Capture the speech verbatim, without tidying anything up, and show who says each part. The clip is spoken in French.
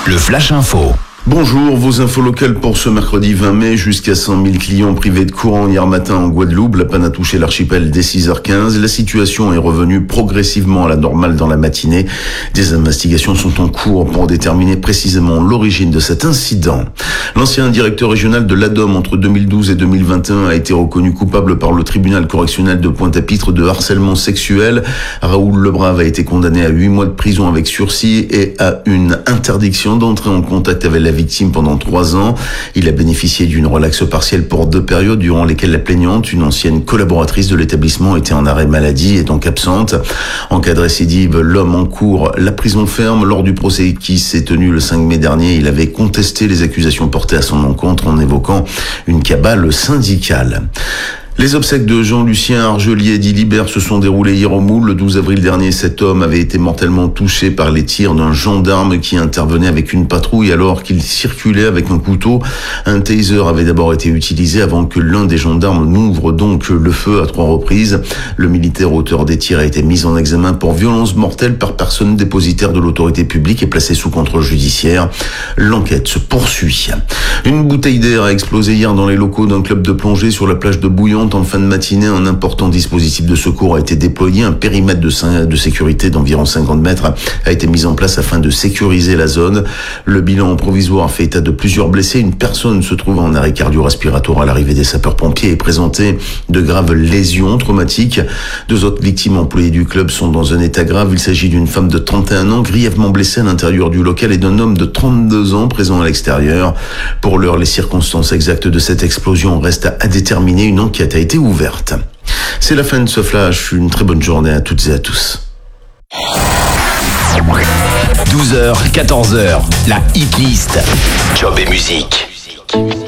Speaker 1: le Flash Info.
Speaker 2: Bonjour, vos infos locales pour ce mercredi vingt mai. Jusqu'à cent mille clients privés de courant hier matin en Guadeloupe. La panne a touché l'archipel dès six heures quinze. La situation est revenue progressivement à la normale dans la matinée. Des investigations sont en cours pour déterminer précisément l'origine de cet incident. L'ancien directeur régional de l'A D O M entre deux mille douze et deux mille vingt et un a été reconnu coupable par le tribunal correctionnel de Pointe-à-Pitre de harcèlement sexuel. Raoul Lebrave a été condamné à huit mois de prison avec sursis et à une interdiction d'entrer en contact avec la victime pendant trois ans. Il a bénéficié d'une relaxe partielle pour deux périodes durant lesquelles la plaignante, une ancienne collaboratrice de l'établissement, était en arrêt maladie et donc absente. En cas de récidive, l'homme encourt la prison ferme. Lors du procès qui s'est tenu le cinq mai dernier, il avait contesté les accusations portées à son encontre en évoquant une cabale syndicale. Les obsèques de Jean-Lucien Argelier dit Libert se sont déroulées hier au Moule. Le douze avril dernier, cet homme avait été mortellement touché par les tirs d'un gendarme qui intervenait avec une patrouille alors qu'il circulait avec un couteau. Un taser avait d'abord été utilisé avant que l'un des gendarmes n'ouvre donc le feu à trois reprises. Le militaire auteur des tirs a été mis en examen pour violence mortelle par personne dépositaire de l'autorité publique et placé sous contrôle judiciaire. L'enquête se poursuit. Une bouteille d'air a explosé hier dans les locaux d'un club de plongée sur la plage de Bouillante. En fin de matinée, un important dispositif de secours a été déployé. Un périmètre de, de sécurité d'environ cinquante mètres a été mis en place afin de sécuriser la zone. Le bilan provisoire fait état de plusieurs blessés. Une personne se trouve en arrêt cardio-respiratoire à l'arrivée des sapeurs-pompiers et présentait de graves lésions traumatiques. Deux autres victimes employées du club sont dans un état grave. Il s'agit d'une femme de trente et un ans grièvement blessée à l'intérieur du local et d'un homme de trente-deux ans présent à l'extérieur. Pour l'heure, les circonstances exactes de cette explosion restent à déterminer. Une enquête a été ouverte. C'est la fin de ce flash. Une très bonne journée à toutes et à tous.
Speaker 1: douze heures, quatorze heures, la hit list. Job et musique.